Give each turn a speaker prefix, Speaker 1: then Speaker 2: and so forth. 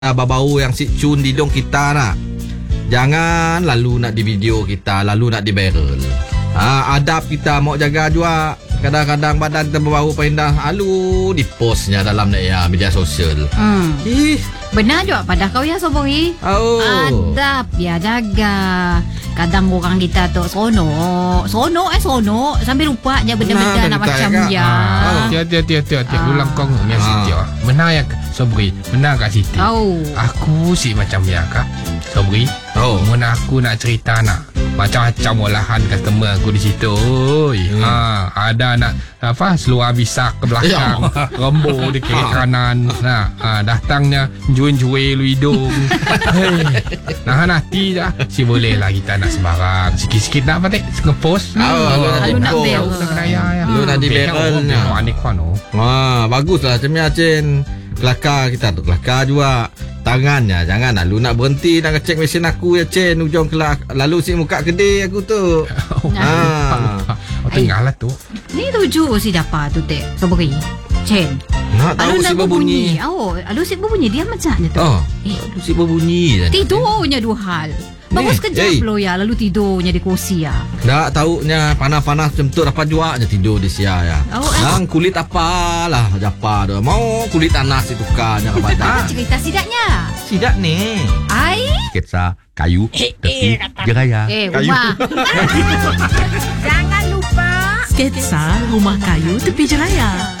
Speaker 1: bau yang si cun di dong kita nak. Jangan lalu nak di video kita, lalu nak di viral. Adab kita mau jaga juga. Kadang-kadang badan kita berbau pindah, lalu di postnya dalam media sosial.
Speaker 2: Benar juga pada kau ya Soboi. Adab ya jaga. Kadang orang kita tu sono sambil lupa je benda-benda nak macam ya.
Speaker 3: Hati-hati ulang kau dengan Siti. Benar ya Sobri, benar Kak Siti. Aku sih macam ya Kak Sobri. Mun aku nak cerita nak macam-macam olahan customer aku di situ. Ada nak seluar bisak ke belakang, rembo di kiri kanan. Datangnya juin-juin lu hidung. Nahan hati dah. Si boleh lah kita nak sembarang. Sikit-sikit nak apa tak? Ngepost.
Speaker 2: Lalu nak bel.
Speaker 1: Lu nak di viral. Bagus lah macam ni Acin. Kelakar kita tu, kelakar juga. Tangannya jangan lalu nak berhenti nak ngecek mesin aku ya Cen, ujung kelak lalu si muka kedai aku tu.
Speaker 3: Tengah lah tu.
Speaker 2: Ni tuju si dapat tu tek Sobri Cen.
Speaker 1: Nak tahu si berbunyi.
Speaker 2: Lalu si berbunyi dia macamnya tu.
Speaker 1: Lalu si berbunyi.
Speaker 2: Tidurnya dua hal. Bagus kejap lo ya lalu tidurnya di kursi ya.
Speaker 1: Tak tahunya panas-panas macam tu dapat juaknya tidur di sia ya. Nang kulit apalah japa tu. Mau kulit tanas itu tukarnya kepada.
Speaker 2: Cerita sidaknya.
Speaker 1: Sidak ni.
Speaker 4: Sketsa kayu tepi jeraya.
Speaker 2: Rumah.
Speaker 5: Jangan lupa
Speaker 6: sketsa rumah kayu tepi jeraya.